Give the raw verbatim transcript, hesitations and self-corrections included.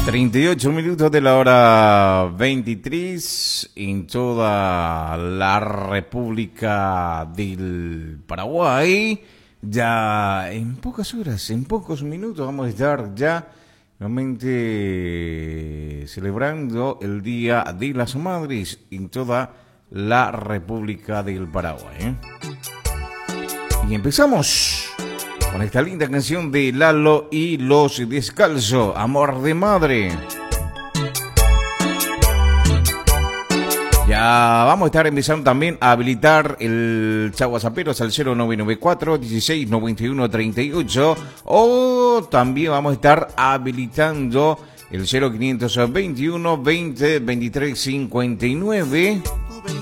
treinta y ocho minutos de la hora veintitrés en toda la República del Paraguay. Ya en pocas horas, en pocos minutos vamos a estar ya realmente celebrando el Día de las Madres en toda la República del Paraguay, ¿eh? Y empezamos con esta linda canción de Lalo y Los Descalzos, Amor de Madre. Ya vamos a estar empezando también a habilitar el Chaguazaperos al cero nueve nueve cuatro, dieciséis noventa y uno treinta y ocho, o también vamos a estar habilitando el cero quinientos veintiuno, veinte, veintitrés cincuenta y nueve.